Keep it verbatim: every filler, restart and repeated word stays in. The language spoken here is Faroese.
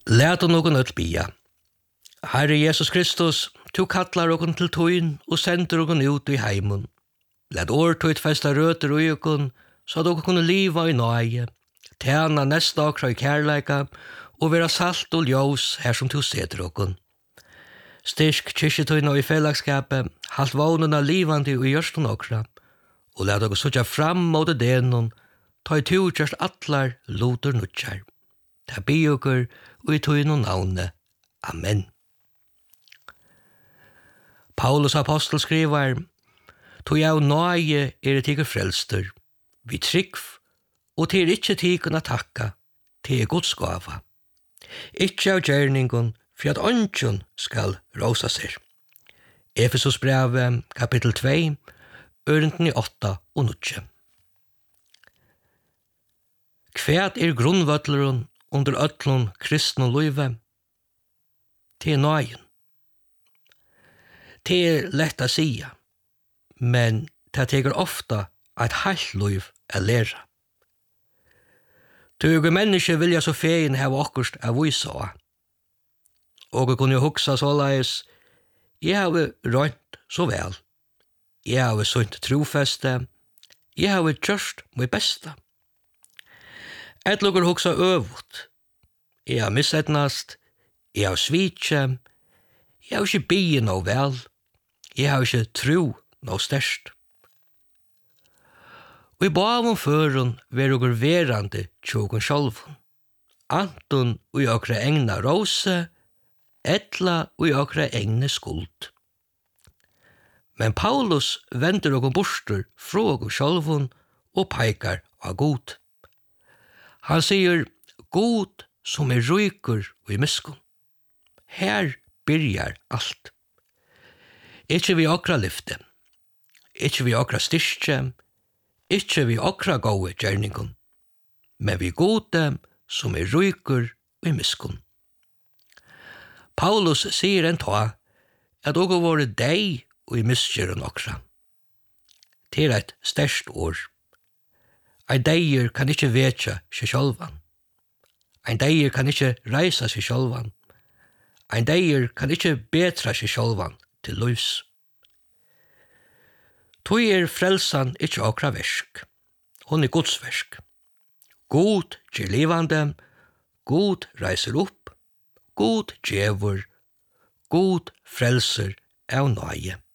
Lät og noen øll bia. Herre Jesus Kristus, tu kallar okon til tøyn og sender okon ut i heimen. Lät årtøyt festa røter ui okon, så at okon kunne liva i nøye, tjena nesta okra i kærleika, og vera salt og ljós her som tu seter okon. Styrk kyrkjetøyna i fellagskapet, halt vånuna livandi og gjørstun okra, og lät okon sutja fram mot denon, ta i tu kjørst atlar luter nutjar. Ta bi okkur og i tøyno navne. Amen. Paulus apostel skriver, «Tog av nøye er det tikkert frelster, vi trykv, og til ikkje tikkun a takka, til Guds gava. Ikkje av gjerningun, for at ønsken skal rosa seg.» Efesus brev, kapittel to, ørenten i åtta og nutje. Kvært er grunnvøtleren under ötlun kristna løyve? Til nøyen. Det er lett å sia, men det teker ofta et halvt løyv å lære. Tuge menneske vilja så fein hava okkurst av vysa av. Og jeg kunne hugsa såleis, jeg har rønt så vel. Jeg har sunt trofeste. Jeg har gjørst mitt besta. Et lukker hugsa øvut. Jeg har missetnast. Jeg har svitje. Jeg har ikke bie no vel. Jeg har ikke tro no størst. Og i bavun førun ver okkur verande tjogun sjálfun. Anton og i okra egna rose, etla og i okra egne skuld. Men Paulus vender okkur borster fra okkur sjálfun og peikar av god. Han sier, god som er rykur og i miskun. Her byrjar alt. Ikkje vi okra lyfte, ikkje vi okra styrkje, ikkje vi okra gode gjerningun, men vi gode som er rykur og i miskun. Paulus sier en ta at okra vore deg og i miskjeren okra. Det er et sterkt ord. Ein deier kan ikkje vetja seg sjálvan. Ein deier kan ikkje reisa seg sjálvan. Ein deier kan ikkje betra seg sjálvan til løys. Tøy er frelsan ikkje okra versk. Hon er Guds versk. God gjer livande, God reiser opp, God djevor, God frelser av nøye.